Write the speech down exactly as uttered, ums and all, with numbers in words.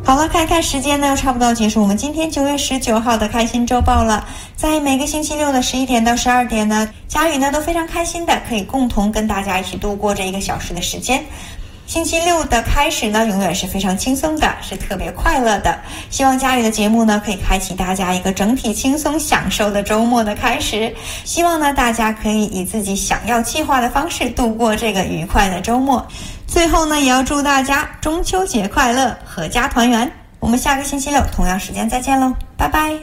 好了，看看时间呢，差不多结束我们今天九月十九号的开心周报了。在每个星期六的十一点到十二点呢，佳宇呢都非常开心的可以共同跟大家一起度过这一个小时的时间。星期六的开始呢，永远是非常轻松的，是特别快乐的。希望佳宇的节目呢，可以开启大家一个整体轻松享受的周末的开始。希望呢，大家可以以自己想要计划的方式度过这个愉快的周末。最后呢，也要祝大家中秋节快乐，阖家团圆。我们下个星期六同样时间再见喽，拜拜。